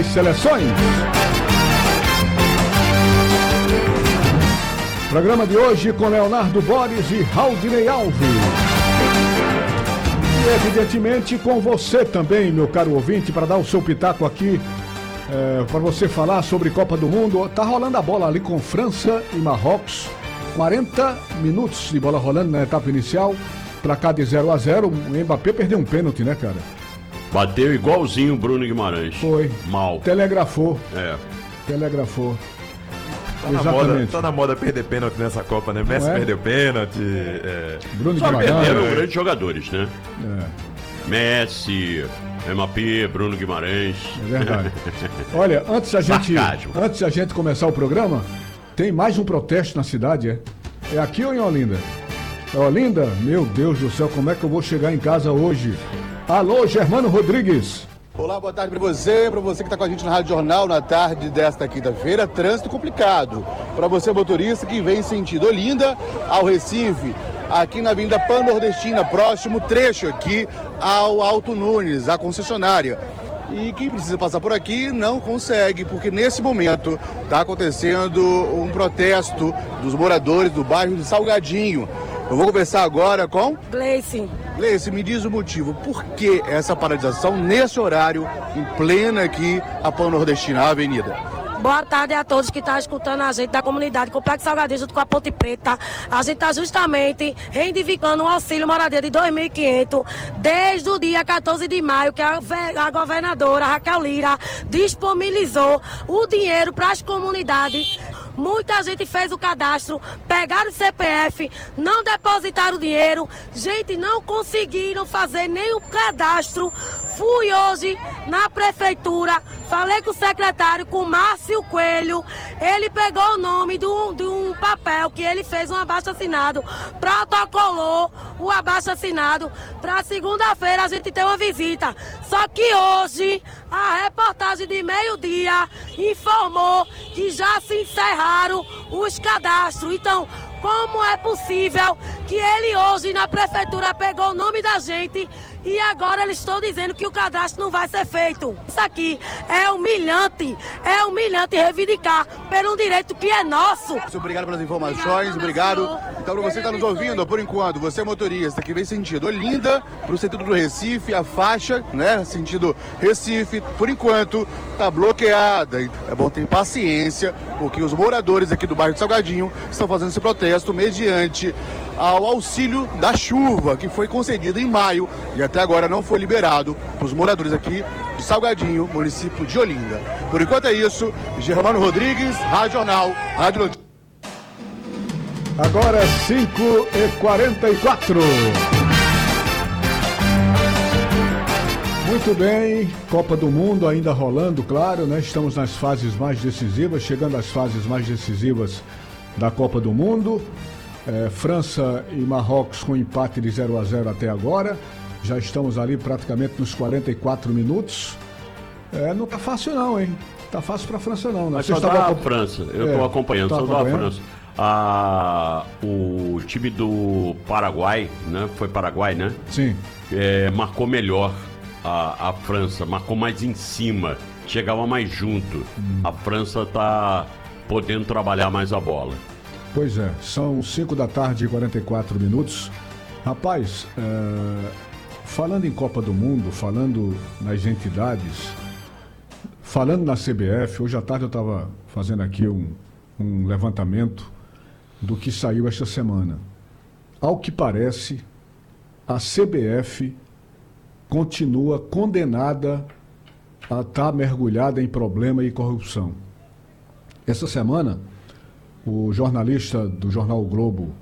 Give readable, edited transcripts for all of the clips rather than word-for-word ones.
Seleções. Programa de hoje com Leonardo Boris e Raudinei Alves. E evidentemente com você também, meu caro ouvinte, para dar o seu pitaco aqui, para você falar sobre Copa do Mundo. Tá rolando a bola ali com França e Marrocos. 40 minutos de bola rolando na etapa inicial. Placar de 0-0. O Mbappé perdeu um pênalti, né, cara? Bateu igualzinho o Bruno Guimarães. Foi. Mal. Telegrafou. Telegrafou. Tá na moda perder pênalti nessa Copa, né? Messi perdeu pênalti. Bruno Só Guimarães. perderam grandes jogadores, né? Messi, Mbappé, Bruno Guimarães. É verdade. Olha, antes da gente começar o programa, tem mais um protesto na cidade, é aqui ou em Olinda? É Olinda? Meu Deus do céu, como é que eu vou chegar em casa hoje? Alô, Germano Rodrigues. Olá, boa tarde para você que está com a gente na Rádio Jornal na tarde desta quinta-feira. Trânsito complicado para você, motorista, que vem sentido Olinda ao Recife, aqui na Avenida Pan-Nordestina, próximo trecho aqui ao Alto Nunes, a concessionária. E quem precisa passar por aqui não consegue, porque nesse momento está acontecendo um protesto dos moradores do bairro de Salgadinho. Eu vou conversar agora com Gleice. Gleice, me diz o motivo. Por que essa paralisação nesse horário, em plena aqui, a Pan-Nordestina, a avenida? Boa tarde a todos que estão escutando a gente da comunidade Complexo Salgadinho junto com a Ponte Preta. A gente está justamente reivindicando um auxílio moradia de 2.500 desde o dia 14 de maio, que a governadora Raquel Lira disponibilizou o dinheiro para as comunidades. Muita gente fez o cadastro, pegaram o CPF, não depositaram o dinheiro, gente, não conseguiram fazer nem o cadastro. Fui hoje na prefeitura, falei com o secretário, com o Márcio Coelho, ele pegou o nome de um papel que ele fez um abaixo-assinado, protocolou o abaixo-assinado, para segunda-feira a gente ter uma visita. Só que hoje a reportagem de meio-dia informou que já se encerraram os cadastros. Então, como é possível que ele hoje na prefeitura pegou o nome da gente e agora eles estão dizendo que o cadastro não vai ser feito? Isso aqui é humilhante reivindicar pelo um direito que é nosso. Obrigado pelas informações, obrigado. Então, para você que está nos ouvindo, por enquanto, você é motorista que vem sentido Olinda, para o sentido do Recife, a faixa, né, sentido Recife, por enquanto, está bloqueada. É bom ter paciência, porque os moradores aqui do bairro de Salgadinho estão fazendo esse protesto mediante ao auxílio da chuva, que foi concedido em maio e até agora não foi liberado para os moradores aqui de Salgadinho, município de Olinda. Por enquanto é isso, Germano Rodrigues, Rádio Jornal, Rádio Notícias. Agora 5h44. Muito bem, Copa do Mundo ainda rolando, claro, né? Estamos nas fases mais decisivas, chegando às fases mais decisivas da Copa do Mundo. França e Marrocos com empate de 0-0 até agora. Já estamos ali praticamente nos 44 minutos. Não tá fácil não, hein? Tá fácil pra França não, né? Mas só dá a França, eu tô acompanhando, só dá a França. O time do Paraguai, né? Foi Paraguai, né? Sim. Marcou melhor a França, marcou mais em cima, chegava mais junto. A França tá podendo trabalhar mais a bola. Pois é, são 5h44. Rapaz, falando em Copa do Mundo, falando nas entidades, falando na CBF, hoje à tarde eu estava fazendo aqui um levantamento do que saiu esta semana. Ao que parece, a CBF continua condenada a estar mergulhada em problema e corrupção. Essa semana, o jornalista do jornal o Globo,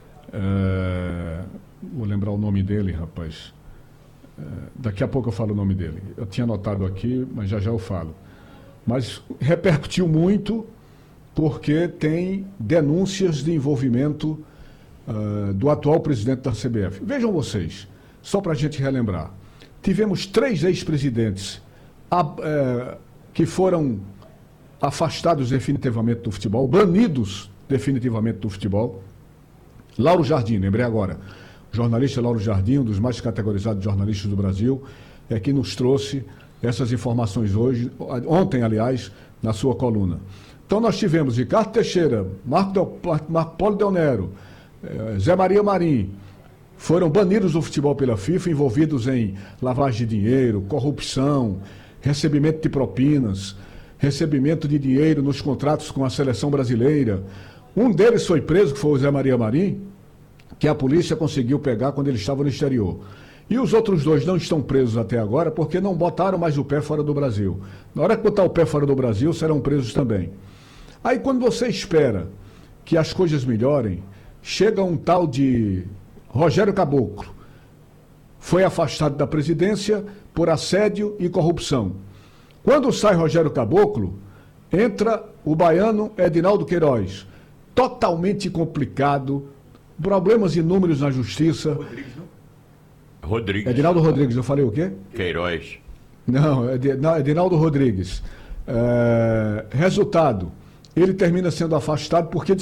vou lembrar o nome dele, rapaz, daqui a pouco eu falo o nome dele, eu tinha anotado aqui, mas já eu falo, mas repercutiu muito porque tem denúncias de envolvimento do atual presidente da CBF. Vejam vocês, só para a gente relembrar, tivemos 3 ex-presidentes que foram afastados definitivamente do futebol, banidos definitivamente do futebol. Lauro Jardim, lembrei agora, o jornalista Lauro Jardim, um dos mais categorizados jornalistas do Brasil, que nos trouxe essas informações ontem, aliás, na sua coluna. Então nós tivemos Ricardo Teixeira, Marco Polo Del Nero, Zé Maria Marim, foram banidos do futebol pela FIFA, envolvidos em lavagem de dinheiro, corrupção, recebimento de propinas, recebimento de dinheiro nos contratos com a seleção brasileira. Um deles foi preso, que foi o Zé Maria Marim, que a polícia conseguiu pegar quando ele estava no exterior. E os outros 2 não estão presos até agora porque não botaram mais o pé fora do Brasil. Na hora que botar o pé fora do Brasil, serão presos também. Aí quando você espera que as coisas melhorem, chega um tal de Rogério Caboclo. Foi afastado da presidência por assédio e corrupção. Quando sai Rogério Caboclo, entra o baiano Edinaldo Queiroz. Totalmente complicado, problemas inúmeros na justiça. Rodrigues. Edinaldo Rodrigues, eu falei o quê? Queiroz. Não, Edinaldo Rodrigues. Resultado, ele termina sendo afastado porque